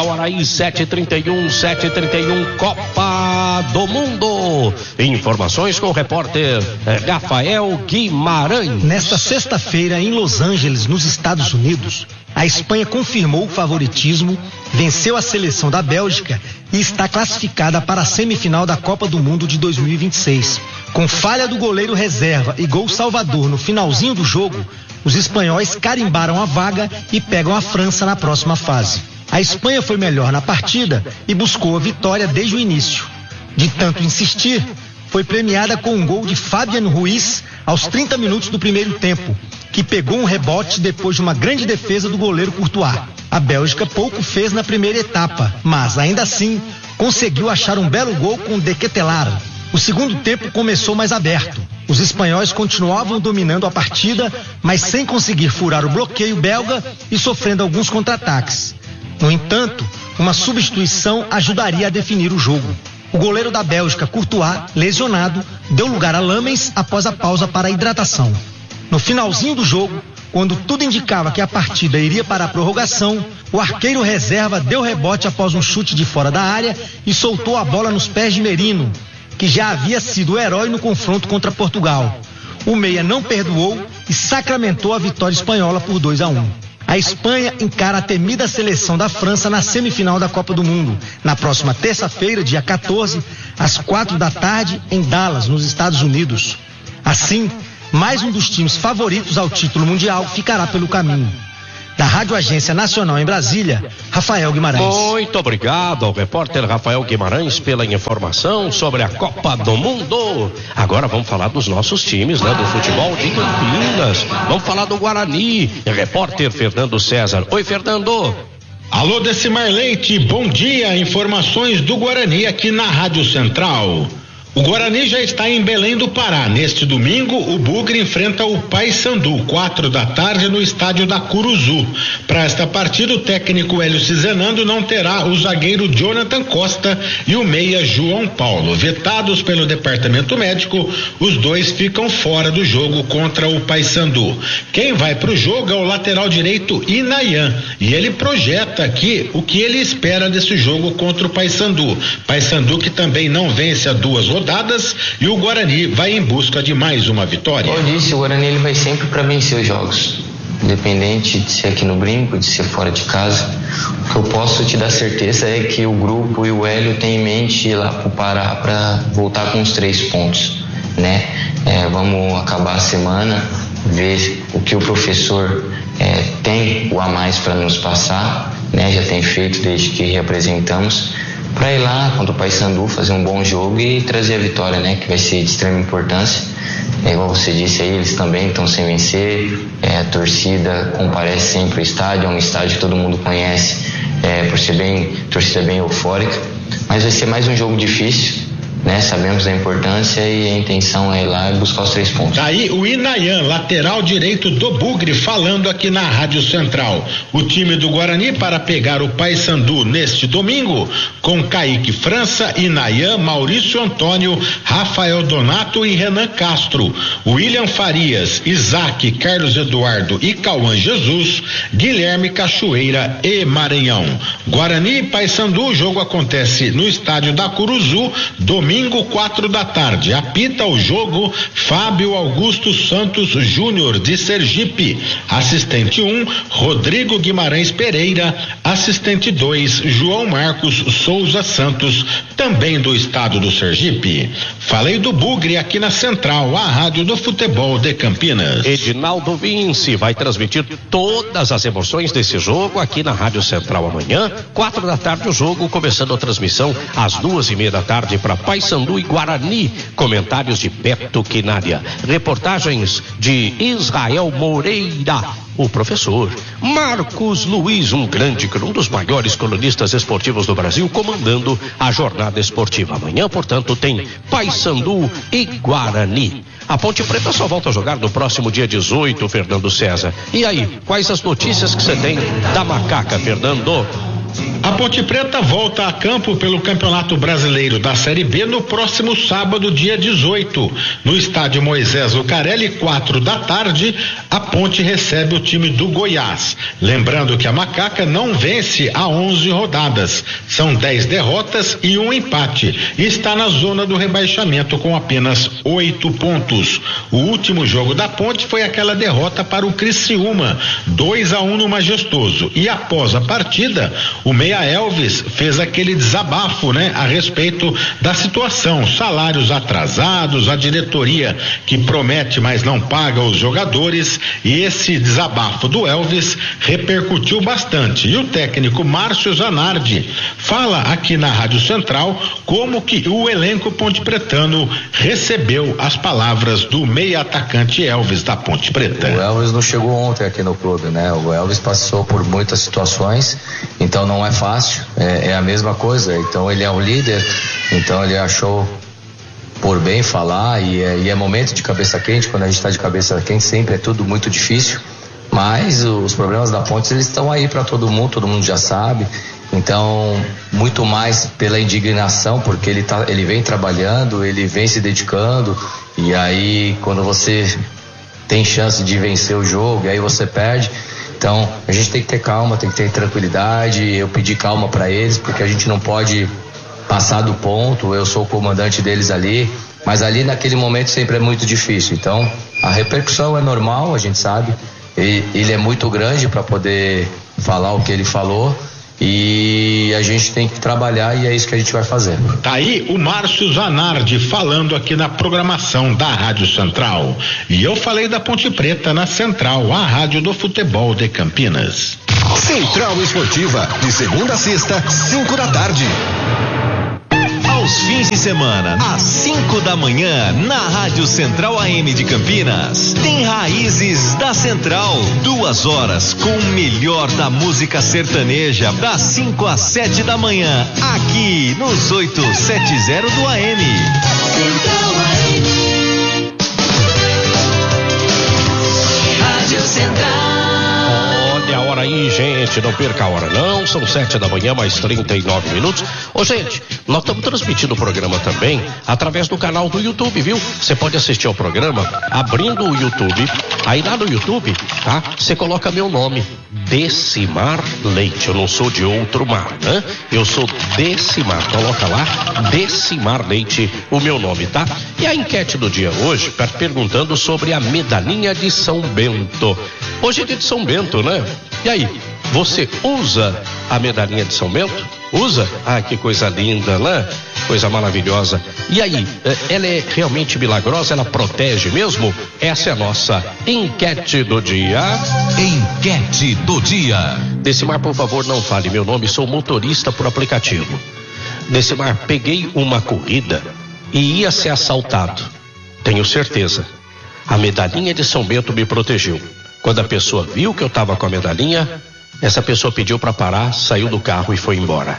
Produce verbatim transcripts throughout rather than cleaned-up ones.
Rafael Araí, sete e trinta e um, sete e trinta e um, Copa do Mundo. Informações com o repórter Rafael Guimarães. Nesta sexta-feira, em Los Angeles, nos Estados Unidos, a Espanha confirmou o favoritismo, venceu a seleção da Bélgica e está classificada para a semifinal da Copa do Mundo de dois mil e vinte e seis. Com falha do goleiro reserva e gol salvador no finalzinho do jogo, os espanhóis carimbaram a vaga e pegam a França na próxima fase. A Espanha foi melhor na partida e buscou a vitória desde o início. De tanto insistir, foi premiada com um gol de Fabián Ruiz aos trinta minutos do primeiro tempo, que pegou um rebote depois de uma grande defesa do goleiro Courtois. A Bélgica pouco fez na primeira etapa, mas ainda assim conseguiu achar um belo gol com De Ketelaere. O segundo tempo começou mais aberto. Os espanhóis continuavam dominando a partida, mas sem conseguir furar o bloqueio belga e sofrendo alguns contra-ataques. No entanto, uma substituição ajudaria a definir o jogo. O goleiro da Bélgica, Courtois, lesionado, deu lugar a Lamens após a pausa para a hidratação. No finalzinho do jogo, quando tudo indicava que a partida iria para a prorrogação, o arqueiro reserva deu rebote após um chute de fora da área e soltou a bola nos pés de Merino, que já havia sido o herói no confronto contra Portugal. O meia não perdoou e sacramentou a vitória espanhola por dois a um. A Espanha encara a temida seleção da França na semifinal da Copa do Mundo, na próxima terça-feira, dia quatorze, às quatro da tarde, em Dallas, nos Estados Unidos. Assim, mais um dos times favoritos ao título mundial ficará pelo caminho. Da Rádio Agência Nacional em Brasília, Rafael Guimarães. Muito obrigado ao repórter Rafael Guimarães pela informação sobre a Copa do Mundo. Agora vamos falar dos nossos times, né? Do futebol de Campinas. Vamos falar do Guarani. Repórter Fernando César. Oi, Fernando. Alô, Decimar Leite, bom dia. Informações do Guarani aqui na Rádio Central. O Guarani já está em Belém do Pará. Neste domingo, o Bugre enfrenta o Paysandu, quatro da tarde, no estádio da Curuzu. Para esta partida, o técnico Hélio Cizenando não terá o zagueiro Jonathan Costa e o meia João Paulo. Vetados pelo departamento médico, os dois ficam fora do jogo contra o Paysandu. Quem vai para o jogo é o lateral direito Inayan, e ele projeta aqui o que ele espera desse jogo contra o Paysandu. Paysandu que também não vence há duas rodadas. rodadas e o Guarani vai em busca de mais uma vitória. Como eu disse, o Guarani ele vai sempre para vencer os jogos, independente de ser aqui no Brinco, de ser fora de casa. O que eu posso te dar certeza é que o grupo e o Hélio têm em mente ir lá para o Pará para voltar com os três pontos, né? É, vamos acabar a semana, ver o que o professor é, tem o a mais para nos passar, né? Já tem feito desde que reapresentamos, para ir lá contra o Paysandu, fazer um bom jogo e trazer a vitória, né? Que vai ser de extrema importância. É igual você disse aí, eles também estão sem vencer, é, a torcida comparece sempre ao estádio, é um estádio que todo mundo conhece, é, por ser bem, torcida bem eufórica, mas vai ser mais um jogo difícil, né? Sabemos da importância e a intenção é ir lá e buscar os três pontos. Tá aí o Inayan, lateral direito do Bugre, falando aqui na Rádio Central. O time do Guarani para pegar o Paysandu neste domingo, com Kaique França, Inayan, Maurício Antônio, Rafael Donato e Renan Castro, William Farias, Isaac, Carlos Eduardo e Cauã Jesus, Guilherme Cachoeira e Maranhão. Guarani e Paysandu, o jogo acontece no estádio da Curuzu, domingo Domingo, quatro da tarde. Apita o jogo Fábio Augusto Santos Júnior, de Sergipe. Assistente um, Rodrigo Guimarães Pereira. Assistente dois, João Marcos Souza Santos, também do estado do Sergipe. Falei do Bugre aqui na Central, a rádio do futebol de Campinas. Edinaldo Vinci vai transmitir todas as emoções desse jogo aqui na Rádio Central amanhã, quatro da tarde o jogo, começando a transmissão às duas e meia da tarde para Paysandu e Guarani. Comentários de Beto Quinária, reportagens de Israel Moreira, o professor Marcos Luiz, um grande, um dos maiores colunistas esportivos do Brasil, comandando a jornada esportiva. Amanhã, portanto, tem Paysandu e Guarani. A Ponte Preta só volta a jogar no próximo dia dezoito, Fernando César. E aí, quais as notícias que você tem da Macaca, Fernando? A A Ponte Preta volta a campo pelo Campeonato Brasileiro da Série B no próximo sábado, dia dezoito. No estádio Moisés Lucarelli, quatro da tarde, a Ponte recebe o time do Goiás. Lembrando que a Macaca não vence há onze rodadas. São dez derrotas e um empate. E está na zona do rebaixamento com apenas oito pontos. O último jogo da Ponte foi aquela derrota para o Criciúma, dois a um no Majestoso. E após a partida, o Meia Elvis fez aquele desabafo, né, a respeito da situação, salários atrasados, a diretoria que promete, mas não paga os jogadores, e esse desabafo do Elvis repercutiu bastante. E o técnico Márcio Zanardi fala aqui na Rádio Central como que o elenco pontepretano recebeu as palavras do meia atacante Elvis da Ponte Preta. O Elvis não chegou ontem aqui no clube, né? O Elvis passou por muitas situações, então não é fácil, é, é a mesma coisa. Então ele é um líder, então ele achou por bem falar, e é, e é momento de cabeça quente. Quando a gente está de cabeça quente sempre é tudo muito difícil, mas os problemas da Ponte, eles estão aí para todo mundo, todo mundo já sabe. Então, muito mais pela indignação, porque ele, tá, ele vem trabalhando, ele vem se dedicando, e aí quando você tem chance de vencer o jogo, e aí você perde. Então, a gente tem que ter calma, tem que ter tranquilidade. Eu pedi calma para eles, porque a gente não pode passar do ponto. Eu sou o comandante deles ali, mas ali naquele momento sempre é muito difícil. Então, a repercussão é normal, a gente sabe. Ele, ele é muito grande para poder falar o que ele falou, e a gente tem que trabalhar, e é isso que a gente vai fazer. Tá aí o Márcio Zanardi falando aqui na programação da Rádio Central. E eu falei da Ponte Preta na Central, a rádio do futebol de Campinas. Central Esportiva, de segunda a sexta, cinco da tarde. Aos fins de semana, às cinco da manhã, na Rádio Central A M de Campinas, tem Raízes da Central. Duas horas com o melhor da música sertaneja, das cinco às sete da manhã, aqui nos oitocentos e setenta do A M. Central A M. Rádio Central. Olha a hora aí, gente, não perca a hora não, são sete da manhã, mais trinta e nove minutos. Ô, gente, nós estamos transmitindo o programa também através do canal do YouTube, viu? Você pode assistir ao programa abrindo o YouTube, aí lá no YouTube, tá? Você coloca meu nome, Decimar Leite. Eu não sou de outro mar, né? Eu sou Decimar, coloca lá, Decimar Leite, o meu nome, tá? E a enquete do dia hoje, perguntando sobre a medalhinha de São Bento. Hoje é dia de São Bento, né? E aí, você usa a medalhinha de São Bento? Usa? Ah, que coisa linda, né? Coisa maravilhosa. E aí, ela é realmente milagrosa? Ela protege mesmo? Essa é a nossa enquete do dia. Enquete do dia. Decimar, por favor, não fale meu nome, sou motorista por aplicativo. Decimar, peguei uma corrida e ia ser assaltado. Tenho certeza. A medalhinha de São Bento me protegeu. Quando a pessoa viu que eu estava com a medalhinha, essa pessoa pediu para parar, saiu do carro e foi embora.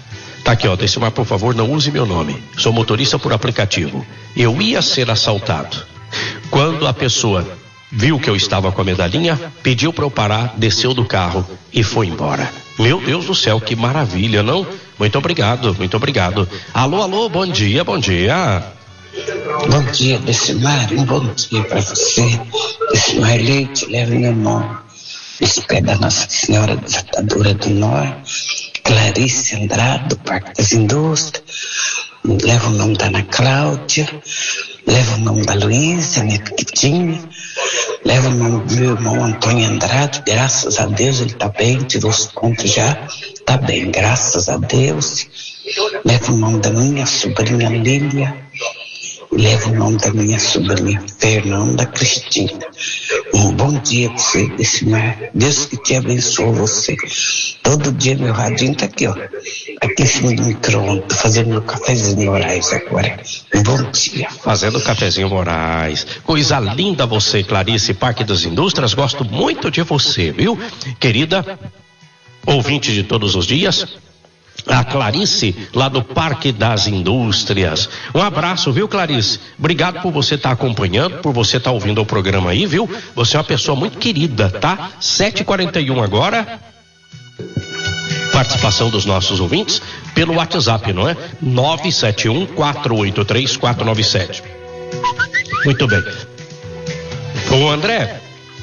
Tá aqui, ó, Decimar, por favor, não use meu nome. Sou motorista por aplicativo. Eu ia ser assaltado. Quando a pessoa viu que eu estava com a medalhinha, pediu para eu parar, desceu do carro e foi embora. Meu Deus do céu, que maravilha, não? Muito obrigado, muito obrigado. Alô, alô, bom dia, bom dia. Bom dia, Decimar, um bom dia para você. Decimar Leite, leva meu nome. Esse pé da Nossa Senhora Desatadora do Norte, Clarice Andrade, do Parque das Indústrias, leva o nome da Ana Cláudia, leva o nome da Luísa, minha pequitinha, leva o nome do meu irmão Antônio Andrade, graças a Deus ele tá bem, tirou os pontos já, tá bem, graças a Deus. Leva o nome da minha sobrinha Lília, leva o nome da minha sobrinha Fernanda Cristina. Um bom dia para você, Decimar. Deus que te abençoe você. Todo dia meu radinho tá aqui, ó. Aqui em cima do micro-ondas, fazendo meu cafezinho Moraes agora. Um bom dia. Fazendo cafezinho Moraes. Coisa linda você, Clarice, Parque das Indústrias. Gosto muito de você, viu? Querida ouvinte de todos os dias, a Clarice, lá do Parque das Indústrias. Um abraço, viu, Clarice? Obrigado por você estar tá acompanhando, por você estar tá ouvindo o programa aí, viu? Você é uma pessoa muito querida, tá? sete e quarenta e um agora. participação dos nossos ouvintes pelo WhatsApp, não é? nove sete um, quatro oito três, quatro nove sete. Muito bem. Ô André,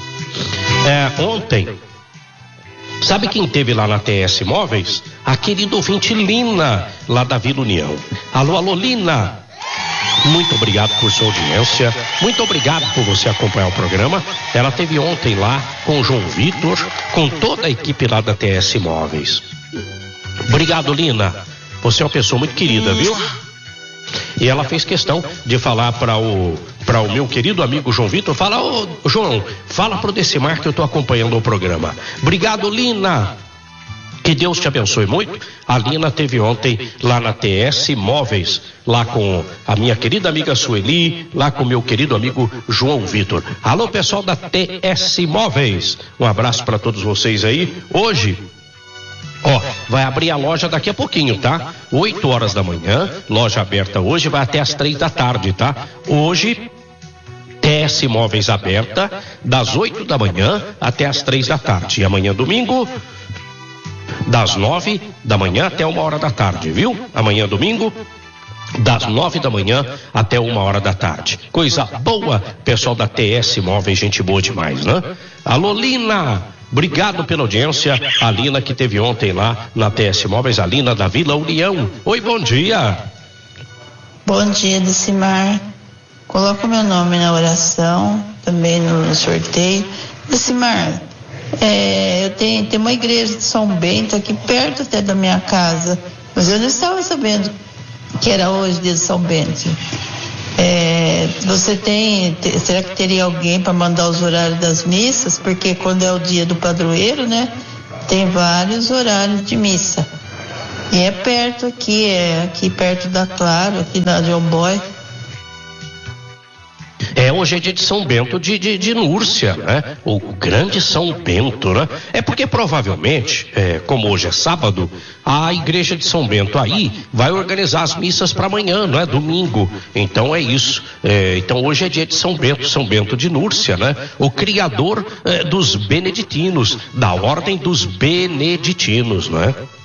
é, ontem, sabe quem teve lá na T S Móveis? A querida ouvinte Lina, lá da Vila União. Alô, alô, Lina. Muito obrigado por sua audiência, muito obrigado por você acompanhar o programa. Ela teve ontem lá com o João Vitor, com toda a equipe lá da T S Móveis. Obrigado, Lina. Você é uma pessoa muito querida, viu? E ela fez questão de falar para o para o meu querido amigo João Vitor, fala, ô João, fala pro Decimar que eu tô acompanhando o programa. Obrigado, Lina. Que Deus te abençoe muito. A Lina teve ontem lá na T S Móveis, lá com a minha querida amiga Sueli, lá com o meu querido amigo João Vitor. Alô, pessoal da T S Móveis. Um abraço para todos vocês aí. Hoje, ó, vai abrir a loja daqui a pouquinho, tá? oito horas da manhã, loja aberta hoje, vai até as três da tarde, tá? Hoje, T S Móveis aberta, das oito da manhã até as três da tarde. E amanhã, domingo, das nove da manhã até uma hora da tarde, viu? Amanhã, domingo, das nove da manhã até uma hora da tarde. Coisa boa, pessoal da T S Móveis, gente boa demais, né? Alô, Lina, obrigado pela audiência. A Lina que teve ontem lá na T S Móveis, a Lina da Vila União. Oi, bom dia. Bom dia, Decimar. Coloca o meu nome na oração, também no sorteio. Decimar, É, eu tenho, tenho uma igreja de São Bento aqui perto até da minha casa, mas eu não estava sabendo que era hoje dia de São Bento. É, você tem, te, será que teria alguém para mandar os horários das missas? Porque quando é o dia do padroeiro, né, tem vários horários de missa. E é perto aqui, é aqui perto da Claro, aqui da John Boy. É, hoje é dia de São Bento de, de, de Núrcia, né? O grande São Bento, né? É porque provavelmente, é, como hoje é sábado, a igreja de São Bento aí vai organizar as missas para amanhã, não é? Domingo. Então é isso. É, então hoje é dia de São Bento, São Bento de Núrcia, né? O criador é, dos beneditinos, da ordem dos beneditinos, não é?